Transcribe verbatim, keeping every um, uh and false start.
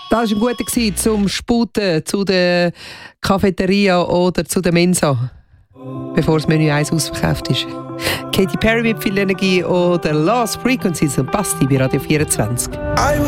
Das war ein guter zum Sputen zu der Cafeteria oder zu der Mensa, bevor das Menü eins ausverkauft ist. Katy Perry mit viel Energie oder Lost Frequencies und Basti bei Radio vierundzwanzig.